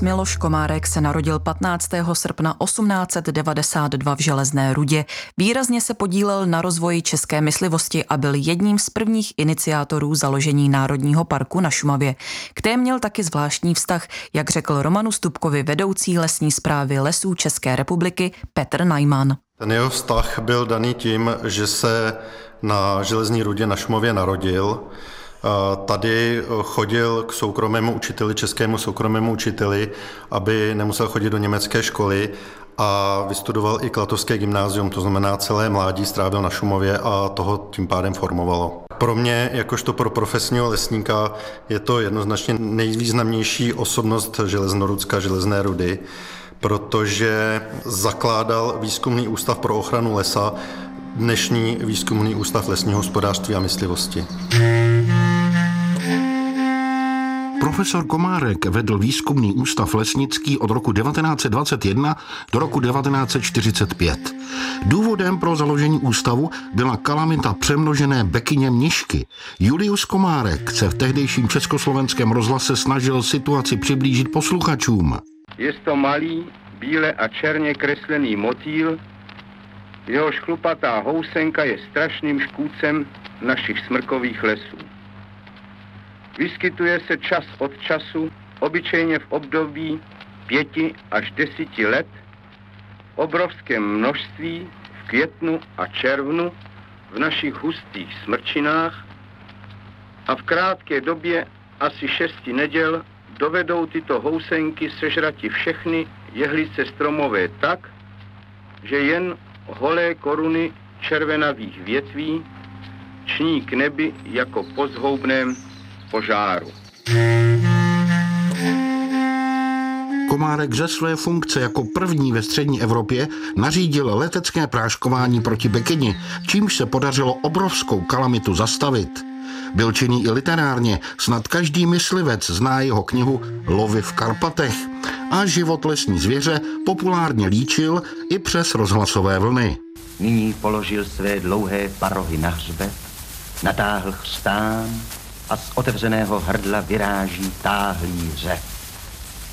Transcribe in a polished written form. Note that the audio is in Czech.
Miloš Komárek se narodil 15. srpna 1892 v Železné Rudě. Výrazně se podílel na rozvoji české myslivosti a byl jedním z prvních iniciátorů založení Národního parku na Šumavě. K té měl taky zvláštní vztah, jak řekl Romanu Stupkovi vedoucí lesní správy Lesů České republiky Petr Najman. Ten jeho vztah byl daný tím, že se na Železné Rudě na Šumavě narodil. Tady chodil k soukromému učiteli, českému soukromému učiteli, aby nemusel chodit do německé školy, a vystudoval i Klatovské gymnázium, to znamená celé mládí strávil na Šumavě a toho tím pádem formovalo. Pro mě, jakožto pro profesního lesníka, je to jednoznačně nejvýznamnější osobnost Železnorudzka, Železné Rudy, protože zakládal Výzkumný ústav pro ochranu lesa, dnešní Výzkumný ústav lesního hospodářství a myslivosti. Profesor Komárek vedl Výzkumný ústav lesnický od roku 1921 do roku 1945. Důvodem pro založení ústavu byla kalamita přemnožené bekyně mnišky. Julius Komárek se v tehdejším československém rozhlase snažil situaci přiblížit posluchačům. Je to malý, bíle a černě kreslený motýl, jehož chlupatá housenka je strašným škůdcem našich smrkových lesů. Vyskytuje se čas od času, obyčejně v období 5 až 10 let, v obrovském množství v květnu a červnu v našich hustých smrčinách a v krátké době asi 6 neděl dovedou tyto housenky sežrati všechny jehlice stromové tak, že jen holé koruny červenavých větví ční k nebi jako po zhoubném požáru. Komárek ze své funkce jako první ve střední Evropě nařídil letecké práškování proti bekyni, čímž se podařilo obrovskou kalamitu zastavit. Byl činný i literárně, snad každý myslivec zná jeho knihu Lovy v Karpatech a život lesní zvěře populárně líčil i přes rozhlasové vlny. Nyní položil své dlouhé parohy na hřbet, natáhl chřtán a z otevřeného hrdla vyráží táhlý řev.